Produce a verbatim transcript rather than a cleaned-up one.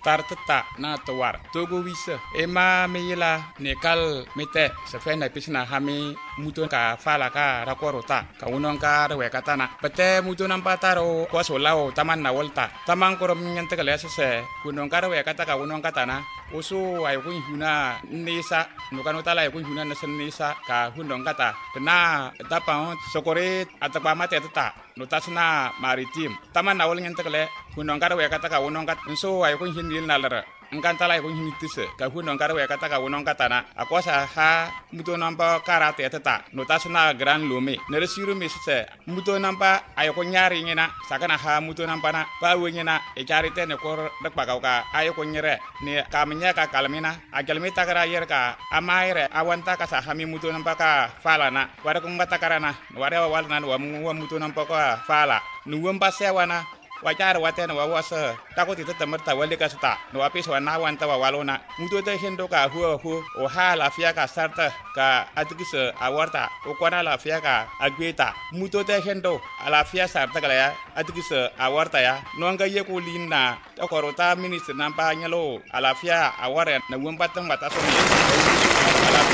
tartata na tawar togo wisa ema meyila nekal mete sefena pisna hami muton ka fala ka rakorota ka unon ka rewe katana pete muton ampataro kwaso lao taman na volta taman korom nyante kale sese kunon ka rewe kataka unon katana usu ay kun huna nisa nukano tala ay kun huna nasen nisa ka hundong kata kena tapa sokore atapa mate tata notasna maritim taman na wol nyante kale kunon ka rewe kataka unon kat so ay kun hindi nalara nganta la kun hindi tise ka hundong ka rewe kataka unon katana akwasa ha muton ampa karate tata notasna gran lume neresiru mesese muton ampa ay kun nyari ngina sakana ha muton ampa na pa wenyina e charite ne kor dakpa ka ay kun nyere ne kamnya ka kalmina agalmi takara yer ka amaire awanta ka sa hami muton ampa ka fala na wara kun batakarana wara walna wa mu muton ampa ka fala nuwam pasewana wajar watena wa wasa takoti tatamarta wale ka sta no apis wana wanta wa walona muto te hendo ka hu hu o ha la fia ka sarta ka atikisa awarta o kwana la fia ka agweta muto te hendo ala fia sarta kala ya atikisa awarta ya no anga ye ko linna to korota minister nampa nyalo ala fia aware na wumpa tang bataso ni